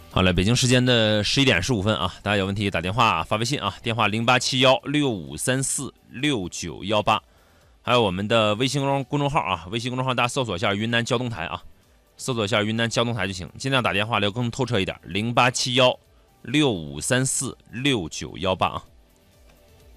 好了，北京时间的11点15分啊，大家有问题打电话发微信啊，电话087165346918，还有我们的微信公众号啊，微信公众号大家搜索一下云南交通台啊，搜索一下云南交通台就行，尽量打电话聊更透彻一点，087165346918啊。